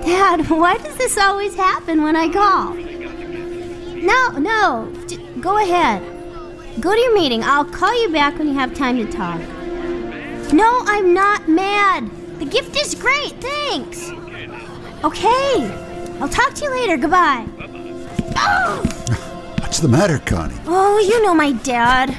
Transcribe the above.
Dad, why does this always happen when I call? No, go ahead. Go to your meeting. I'll call you back when you have time to talk. No, I'm not mad. The gift is great, thanks. Okay, I'll talk to you later. Goodbye. What's the matter, Connie? Oh, you know my dad.